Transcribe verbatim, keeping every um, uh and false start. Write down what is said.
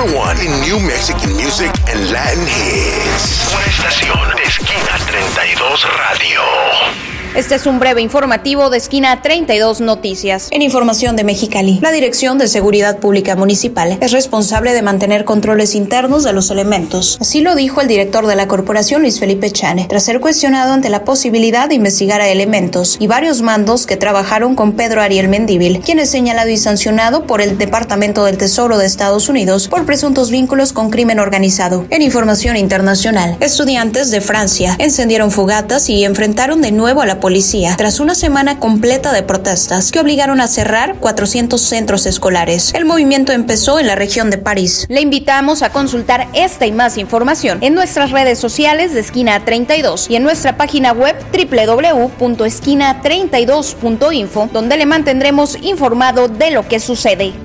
one in New Mexican music and Latin hits. Una estación de Esquina treinta y dos Radio. Este es un breve informativo de Esquina treinta y dos Noticias. En información de Mexicali, la Dirección de Seguridad Pública Municipal es responsable de mantener controles internos de los elementos. Así lo dijo el director de la corporación, Luis Felipe Chane, tras ser cuestionado ante la posibilidad de investigar a elementos y varios mandos que trabajaron con Pedro Ariel Mendívil, quien es señalado y sancionado por el Departamento del Tesoro de Estados Unidos por presuntos vínculos con crimen organizado. En información internacional, estudiantes de Francia encendieron fogatas y enfrentaron de nuevo a la policía tras una semana completa de protestas que obligaron a cerrar cuatrocientos centros escolares. El movimiento empezó en la región de París. Le invitamos a consultar esta y más información en nuestras redes sociales de Esquina treinta y dos y en nuestra página web doble u doble u doble u punto esquina treinta y dos punto info, donde le mantendremos informado de lo que sucede.